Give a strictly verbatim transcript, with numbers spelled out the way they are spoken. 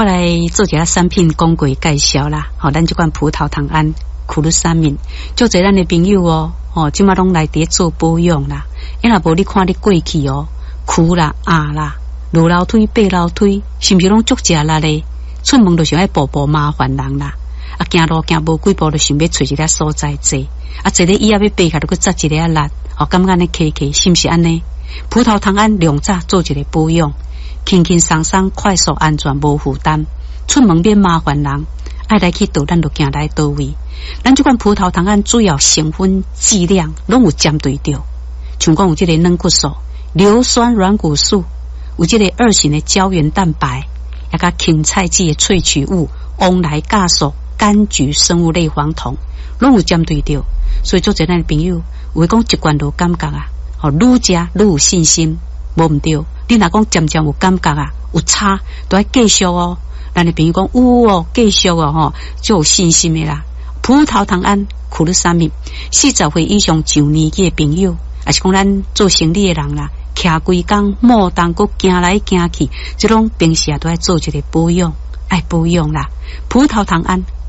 我来做一下产品讲过介绍啦。吼、哦，咱这款葡萄糖胺苦鲁沙敏，就侪咱的朋友哦，哦，即马拢来伫做保养啦。因若无你看你过去哦，苦啦、压啦、落楼梯、爬楼梯，是毋是拢足食力咧？出门就想要步步麻烦人啦。啊，行路行无几步就想要找一个所在坐，啊，坐咧椅仔要爬起来就去扎一个啊力，哦，感觉安尼骑骑是毋是安尼？葡萄糖胺两早做一个保养，轻轻松松、快速、安全、无负担，出门免麻烦人。爱来去倒，咱就行来倒位。咱这款葡萄糖胺主要成分剂量拢有针对着，像讲有这个软骨素、硫酸软骨素，有这个二型的胶原蛋白，也甲芹菜籽的萃取物翁来酵素、柑橘生物类黄酮，拢有针对着。所以做这咱的朋友，有讲习惯就感觉啊，哦，愈食愈有信心，无毋对。你若讲渐渐有感觉啊，有差，都要继续哦。咱的朋友讲有哦，继续哦，吼，就有信心的啦。葡萄糖胺苦鲁沙敏，四十岁以上上年纪的朋友，也是讲咱做生理的人啦，徛规工莫当搁行来行去，这种平时啊都要做一个保养，爱保养啦。葡萄糖胺